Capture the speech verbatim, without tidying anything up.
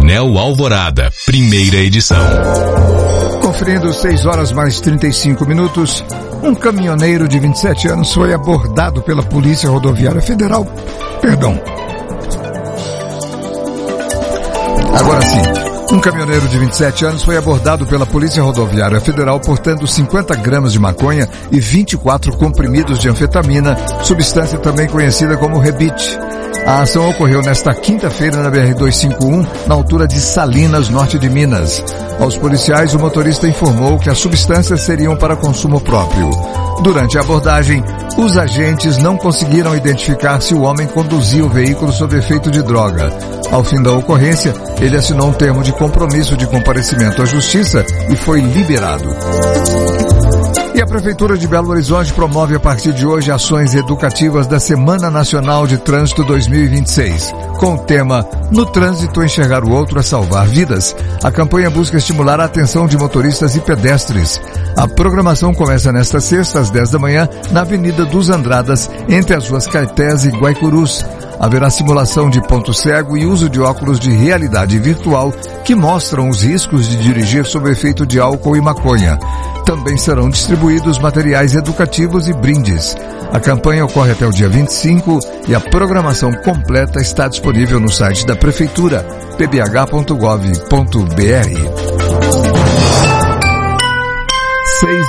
Jornal Alvorada, primeira edição. Conferindo seis horas mais trinta e cinco minutos, um caminhoneiro de vinte e sete anos foi abordado pela Polícia Rodoviária Federal. Perdão. Agora sim. Um caminhoneiro de vinte e sete anos foi abordado pela Polícia Rodoviária Federal portando cinquenta gramas de maconha e vinte e quatro comprimidos de anfetamina, substância também conhecida como rebite. A ação ocorreu nesta quinta-feira na B R duzentos e cinquenta e um, na altura de Salinas, norte de Minas. Aos policiais, o motorista informou que as substâncias seriam para consumo próprio. Durante a abordagem, os agentes não conseguiram identificar se o homem conduzia o veículo sob efeito de droga. Ao fim da ocorrência, ele assinou um termo de compromisso de comparecimento à justiça e foi liberado. E a Prefeitura de Belo Horizonte promove a partir de hoje ações educativas da Semana Nacional de Trânsito dois mil e vinte e seis. Com o tema No Trânsito, Enxergar o Outro é Salvar Vidas, a campanha busca estimular a atenção de motoristas e pedestres. A programação começa nesta sexta, às dez da manhã, na Avenida dos Andradas, entre as ruas Caetés e Guaicurus. Haverá simulação de ponto cego e uso de óculos de realidade virtual que mostram os riscos de dirigir sob efeito de álcool e maconha. Também serão distribuídos materiais educativos e brindes. A campanha ocorre até o dia vinte e cinco e a programação completa está disponível no site da Prefeitura, p b h ponto gov ponto b r.